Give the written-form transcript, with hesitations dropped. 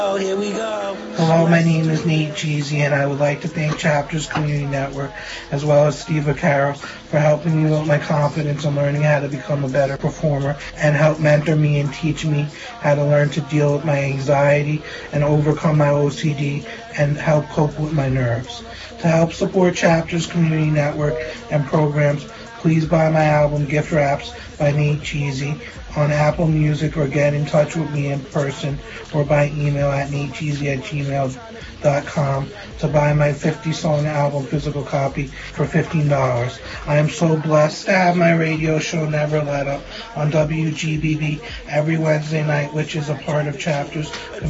Oh, here we go. Hello, my name is Nate Cheesy, and I would like to thank Chapters Community Network, as well as Steve Vaccaro, for helping me build my confidence and learning how to become a better performer, and help mentor me and teach me how to learn to deal with my anxiety and overcome my OCD and help cope with my nerves. To help support Chapters Community Network and programs, please buy my album Gift Wraps by Nate Cheesy on Apple Music, or get in touch with me in person or by email at natecheesy@gmail.com to buy my 50-song album physical copy for $15. I am so blessed to have my radio show Never Let Up on WGBB every Wednesday night, which is a part of Chapters